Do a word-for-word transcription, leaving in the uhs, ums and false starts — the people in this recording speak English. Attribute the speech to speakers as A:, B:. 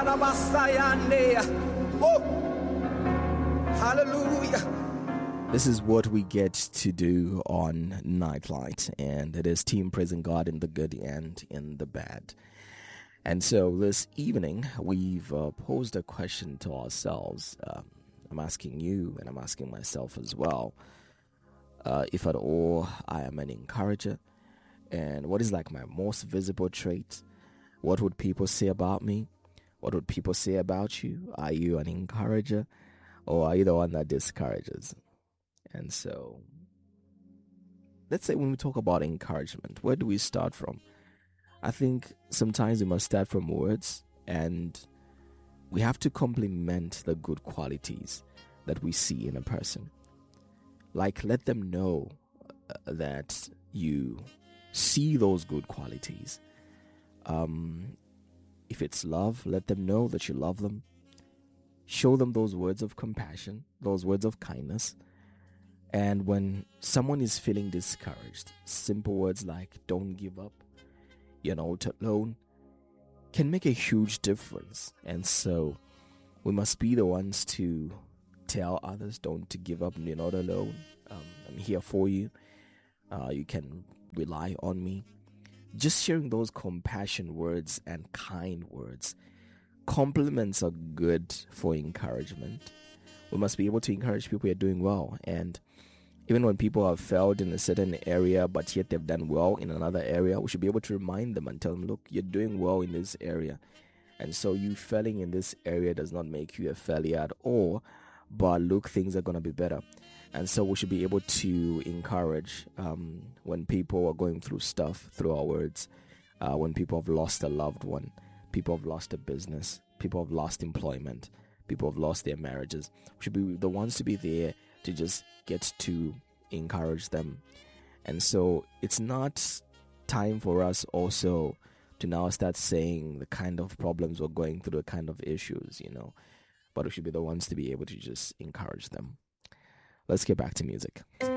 A: Hallelujah. This is what we get to do on Nightlight, and it is team praising God in the good and in the bad. And so this evening, we've uh, posed a question to ourselves. Um, I'm asking you, and I'm asking myself as well, uh, if at all I am an encourager, and what is like my most visible trait? What would people say about me? What would people say about you? Are you an encourager, or are you the one that discourages? And so, let's say when we talk about encouragement, where do we start from? I think sometimes we must start from words, and we have to complement the good qualities that we see in a person. Like, let them know that you see those good qualities. Um, if it's love, let them know that you love them. Show them those words of compassion, those words of kindness. And when someone is feeling discouraged, simple words like don't give up, you're not alone, can make a huge difference. And so we must be the ones to tell others, don't to give up, you're not alone. Um, I'm here for you. Uh, you can rely on me. Just sharing those compassion words and kind words. Compliments are good for encouragement. We must be able to encourage people who are doing well. And even when people have failed in a certain area, but yet they've done well in another area, we should be able to remind them and tell them, look, you're doing well in this area. And so you failing in this area does not make you a failure at all. But look, things are going to be better. And so we should be able to encourage um, when people are going through stuff through our words, uh, when people have lost a loved one, people have lost a business, people have lost employment, people have lost their marriages. We should be the ones to be there to just get to encourage them. And so it's not time for us also to now start saying the kind of problems we're going through, the kind of issues, you know, but we should be the ones to be able to just encourage them. Let's get back to music.